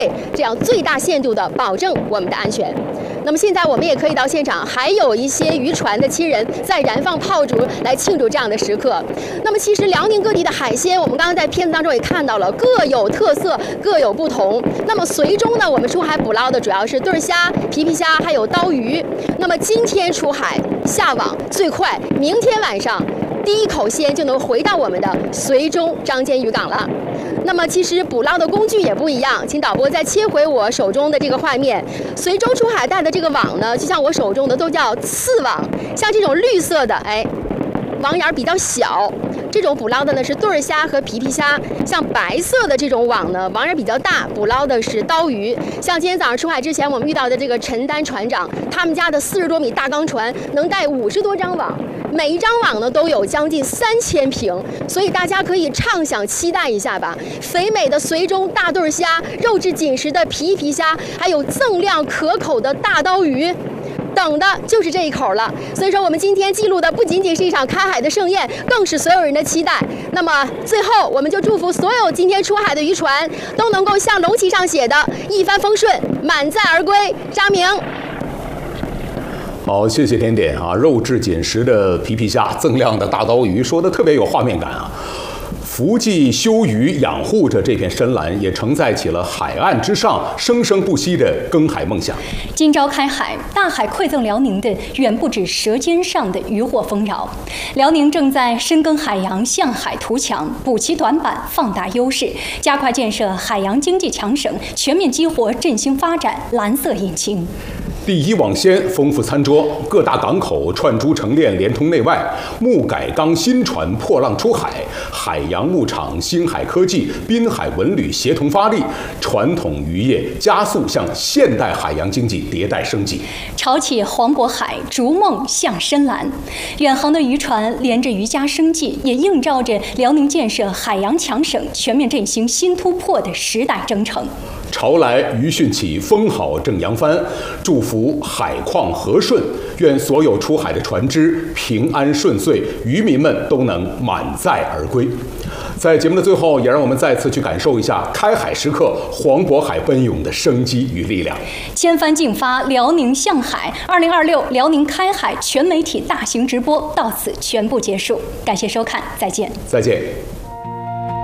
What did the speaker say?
这样最大限度地保证我们的安全。那么现在我们也可以到现场，还有一些渔船的亲人在燃放炮竹来庆祝这样的时刻。那么其实辽宁各地的海鲜，我们刚刚在片子当中也看到了，各有特色，各有不同。那么随中呢，我们出海捕捞的主要是对虾、皮皮虾，还有刀鱼。那么今天出海下网最快，明天晚上第一口鲜就能回到我们的随中张间渔港了。那么其实捕捞的工具也不一样，请导播再切回我手中的这个画面。随中出海带的这个网呢，就像我手中的都叫刺网，像这种绿色的，网眼比较小。这种捕捞的呢是对虾和皮皮虾，像白色的这种网呢，网眼比较大，捕捞的是刀鱼。像今天早上出海之前我们遇到的这个陈丹船长，他们家的40多米大钢船能带50多张网，每一张网呢都有将近3000平，所以大家可以畅想期待一下吧。肥美的随中大对虾，肉质紧实的皮皮虾，还有锃亮可口的大刀鱼。等的就是这一口了，所以说我们今天记录的不仅仅是一场开海的盛宴，更是所有人的期待。那么最后，我们就祝福所有今天出海的渔船都能够像龙旗上写的一帆风顺，满载而归。张明。 好，谢谢点点啊，肉质紧实的皮皮虾，锃亮的大刀鱼，说的特别有画面感啊。福记修渔养护着这片深蓝，也承载起了海岸之上生生不息的耕海梦想。 今朝开海，大海馈赠辽宁的远不止舌尖上的渔获丰饶。辽宁正在深耕海洋，向海图强，补齐短板，放大优势，加快建设海洋经济强省，全面激活振兴发展蓝色引擎。 第一网鲜，丰富餐桌，各大港口串珠成链，连通内外，木改钢新船破浪出海，海洋牧场、星海科技、滨海文旅协同发力，传统渔业加速向现代海洋经济迭代升级。 潮起黄渤海，逐梦向深蓝。远航的渔船连着渔家生计，也映照着辽宁建设海洋强省、全面振兴新突破的时代征程。 潮来鱼汛起，风好正扬帆，祝福海况和顺，愿所有出海的船只平安顺遂，渔民们都能满载而归。在节目的最后，也让我们再次去感受一下开海时刻黄渤海奔涌的生机与力量。 千帆竞发，辽宁向海，2026辽宁开海全媒体大型直播到此全部结束，感谢收看，再见。 再见。